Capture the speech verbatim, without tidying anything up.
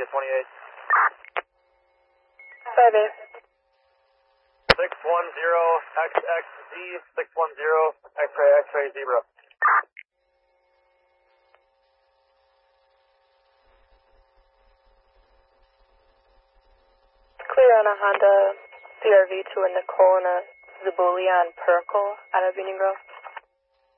to twenty-eight. five eight. six one zero X X Z, six one zero X-ray, X-ray, zebra. Clear on a Honda C R V to a Nicole and a Zabulia on Perkle out of Union Grove.